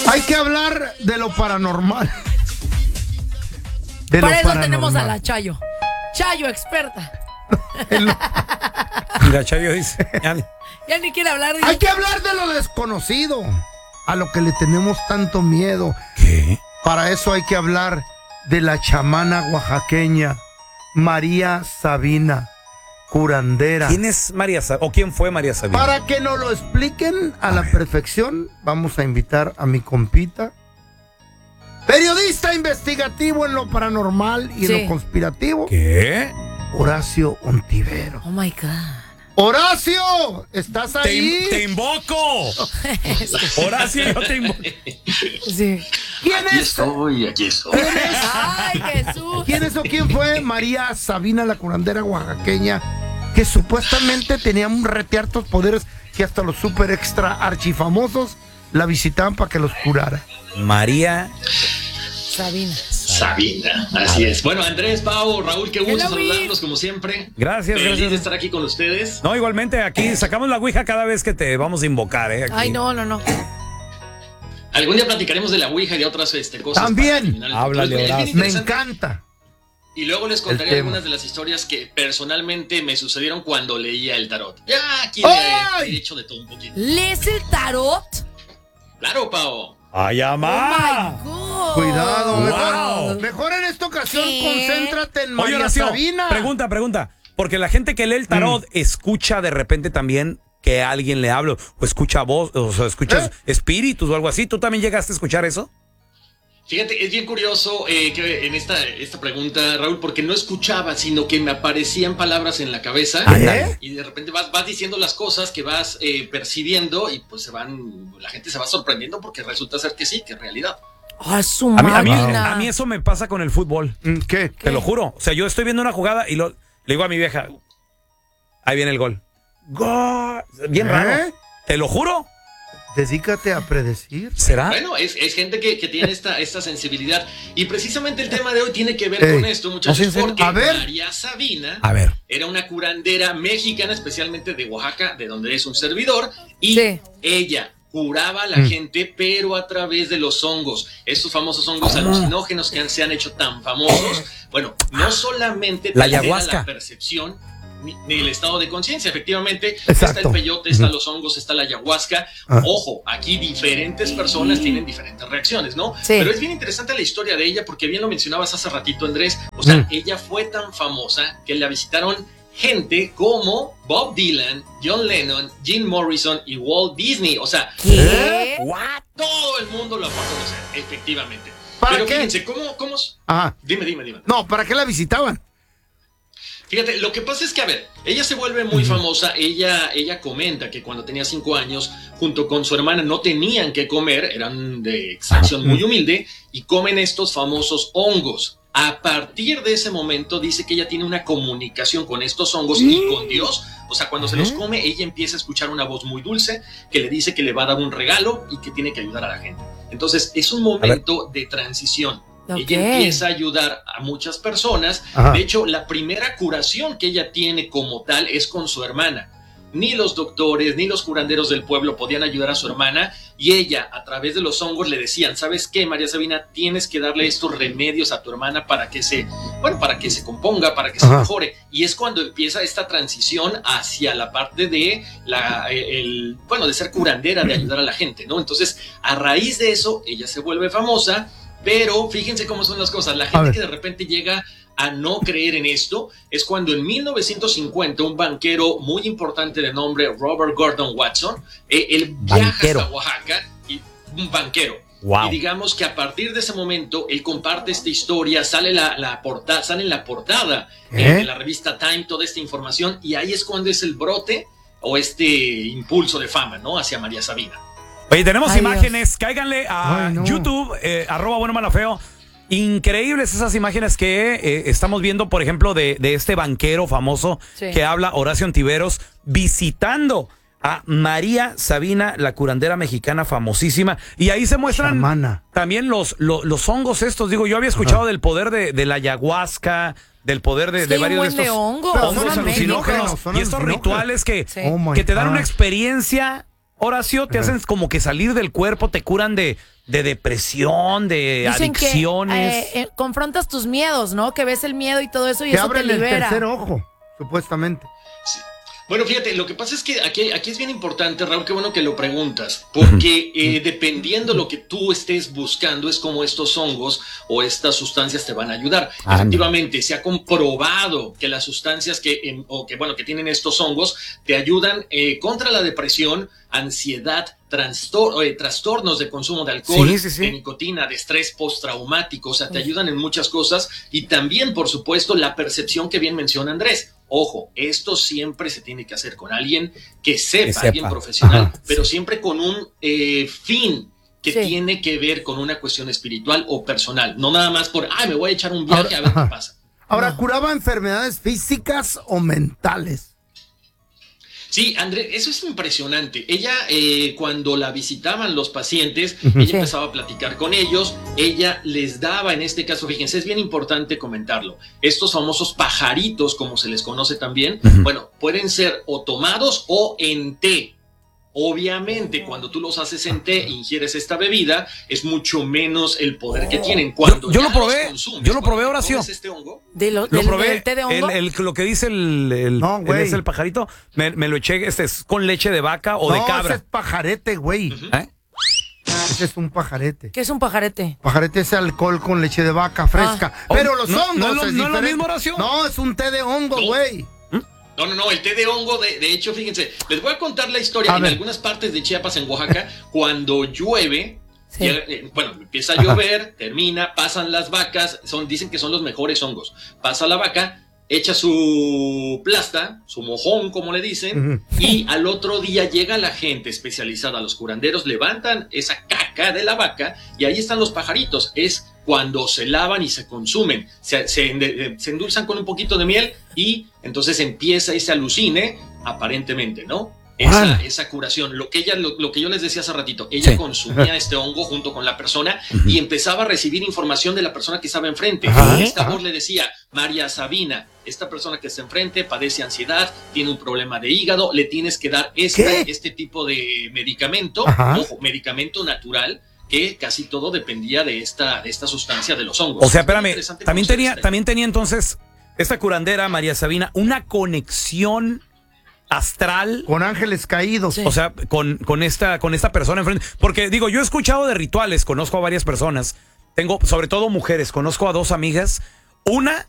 Hay que hablar de lo paranormal. Para eso tenemos a la Chayo. Chayo, experta. La Chayo dice, ya ni quiere hablar. Hay que hablar de lo desconocido, a lo que le tenemos tanto miedo. ¿Qué? Para eso hay que hablar de la chamana oaxaqueña, María Sabina, curandera. ¿Quién es María Sabina? ¿O quién fue María Sabina? Para que nos lo expliquen a la perfección, vamos a invitar a mi compita, periodista investigativo en lo paranormal y en lo conspirativo. ¿Qué? Horacio Ontiveros. Oh my God. ¡Horacio! ¿Estás ahí? ¡Te invoco! Horacio, yo te invoco. Sí. ¿Quién Aquí es? estoy. ¿Quién es? ¡Ay, Jesús! ¿Quién es o quién fue María Sabina, la curandera oaxaqueña, que supuestamente tenía un reteartos poderes que hasta los super extra archifamosos la visitaban para que los curara? María Sabina, así es. Bueno, Andrés, Pau, Raúl, qué gusto saludarlos como siempre. Gracias, Feliz gracias de estar aquí con ustedes. No, igualmente aquí sacamos la ouija cada vez que te vamos a invocar, aquí. Ay, no. Algún día platicaremos de la ouija y de otras cosas. También. Háblale, Horacio. Me encanta. Y luego les contaré algunas de las historias que personalmente me sucedieron cuando leía el tarot. Ya aquí le he hecho de todo un poquito. ¿Lees el tarot? Claro, Pau. ¡Ay, amá! Oh my God. Cuidado, Wow. mejor en esta ocasión concéntrate en Oye, María Horacio, Sabina. pregunta. Porque la gente que lee el tarot escucha de repente también que alguien le habla, o escucha voz, o sea, escuchas espíritus o algo así. ¿Tú también llegaste a escuchar eso? Fíjate, es bien curioso que en esta pregunta, Raúl, porque no escuchaba, sino que me aparecían palabras en la cabeza y de repente vas diciendo las cosas que vas percibiendo y pues la gente se va sorprendiendo porque resulta ser que sí, que es realidad. ¡Ah, su a mí eso me pasa con el fútbol. ¿Qué? Te lo juro. O sea, yo estoy viendo una jugada y le digo a mi vieja, ahí viene el gol. ¡Gol! Bien raro. Te lo juro. Dedícate a predecir. ¿Será? Bueno, es gente que tiene esta sensibilidad. Y precisamente el tema de hoy tiene que ver con esto, muchachos, porque María Sabina era una curandera mexicana, especialmente de Oaxaca, de donde es un servidor, y ella curaba a la gente, pero a través de los hongos, estos famosos hongos alucinógenos que se han hecho tan famosos. Bueno, no solamente la altera ayahuasca, la percepción ni el estado de conciencia, efectivamente. Está el peyote, están los hongos, está la ayahuasca. Ojo, aquí diferentes personas tienen diferentes reacciones, ¿no? Sí. Pero es bien interesante la historia de ella, porque bien lo mencionabas hace ratito, Andrés. O sea, ella fue tan famosa que la visitaron gente como Bob Dylan, John Lennon, Jim Morrison y Walt Disney. O sea, todo el mundo lo fue a conocer, efectivamente. Pero qué? Fíjense, ¿cómo? Dime. No, ¿para qué la visitaban? Fíjate, lo que pasa es que, a ver, ella se vuelve muy famosa. Ella comenta que cuando tenía 5 años, junto con su hermana, no tenían que comer, eran de extracción muy humilde, y comen estos famosos hongos. A partir de ese momento, dice que ella tiene una comunicación con estos hongos y con Dios. O sea, cuando se los come, ella empieza a escuchar una voz muy dulce que le dice que le va a dar un regalo y que tiene que ayudar a la gente. Entonces, es un momento de transición. Ella empieza a ayudar a muchas personas. De hecho, la primera curación que ella tiene como tal es con su hermana. Ni los doctores, ni los curanderos del pueblo podían ayudar a su hermana, y ella, a través de los hongos, le decían: ¿sabes qué, María Sabina? Tienes que darle estos remedios a tu hermana para que se componga, para que se mejore. Y es cuando empieza esta transición hacia la parte de de ser curandera, de ayudar a la gente, ¿no? Entonces, a raíz de eso, ella se vuelve famosa. Pero fíjense cómo son las cosas. La gente que de repente llega a no creer en esto es cuando en 1950 un banquero muy importante de nombre Robert Gordon Watson, él viaja hasta Oaxaca, y un banquero. Wow. Y digamos que a partir de ese momento él comparte esta historia, sale en la portada de la revista Time toda esta información, y ahí es cuando es el brote o este impulso de fama, ¿no? Hacia María Sabina. Oye, tenemos imágenes, cáiganle a YouTube, @buenomalofeo. Increíbles esas imágenes que estamos viendo, por ejemplo, de este banquero famoso que habla, Horacio Ontiveros, visitando a María Sabina, la curandera mexicana famosísima. Y ahí se muestran también los hongos estos. Digo, yo había escuchado del poder de la ayahuasca, del poder de varios de estos hongos alucinógenos y estos rituales que te dan una experiencia Horacio, te hacen como que salir del cuerpo, te curan de depresión, de Dicen adicciones. que confrontas tus miedos, ¿no? Que ves el miedo y todo eso y Te eso te abren el libera. tercer ojo, supuestamente. Sí. Bueno, fíjate, lo que pasa es que aquí es bien importante, Raúl, qué bueno que lo preguntas, porque dependiendo lo que tú estés buscando es como estos hongos o estas sustancias te van a ayudar. Efectivamente, se ha comprobado que las sustancias que tienen estos hongos te ayudan contra la depresión, ansiedad, trastornos de consumo de alcohol, de nicotina, de estrés postraumático, o sea, te ayudan en muchas cosas y también, por supuesto, la percepción que bien menciona Andrés. Ojo, esto siempre se tiene que hacer con alguien que sepa. Alguien profesional, pero siempre con un fin que tiene que ver con una cuestión espiritual o personal, no nada más por, me voy a echar un viaje a ver qué pasa. Ahora, ¿curaba enfermedades físicas o mentales? Sí, André, eso es impresionante. Ella, cuando la visitaban los pacientes, ella empezaba a platicar con ellos, ella les daba, en este caso, fíjense, es bien importante comentarlo, estos famosos pajaritos, como se les conoce también, bueno, pueden ser o tomados o en té. Obviamente, cuando tú los haces en té, ingieres esta bebida, es mucho menos el poder que tienen. Cuando yo lo probé, Horacio. Este hongo, lo probé. ¿El té de hongo? Lo que dice el pajarito, me lo eché, es con leche de vaca o de cabra. Ese es pajarete, güey. Ese es un pajarete. ¿Qué es un pajarete? Pajarete es alcohol con leche de vaca fresca. Pero los hongos ¿No es lo mismo, Horacio? No, es un té de hongo, güey. No, el té de hongo, de hecho, fíjense, les voy a contar la historia. En algunas partes de Chiapas, en Oaxaca, cuando llueve, empieza a llover, termina, pasan las vacas, dicen que son los mejores hongos. Pasa la vaca, echa su plasta, su mojón, como le dicen, y al otro día llega la gente especializada, los curanderos, levantan esa caca de la vaca y ahí están los pajaritos. Es cuando se lavan y se consumen, se endulzan con un poquito de miel y entonces empieza ese alucine, aparentemente, ¿no? Esa curación, lo que yo les decía hace ratito, ella consumía este hongo junto con la persona y empezaba a recibir información de la persona que estaba enfrente. Esta voz le decía, María Sabina, esta persona que está enfrente padece ansiedad, tiene un problema de hígado, le tienes que dar este tipo de medicamento, ojo, medicamento natural, que casi todo dependía de esta sustancia de los hongos. O sea, espérame, también tenía entonces esta curandera, María Sabina, una conexión astral con ángeles caídos. O sea, con esta persona enfrente. Porque digo, yo he escuchado de rituales, conozco a varias personas, tengo sobre todo mujeres, conozco a 2 amigas. Una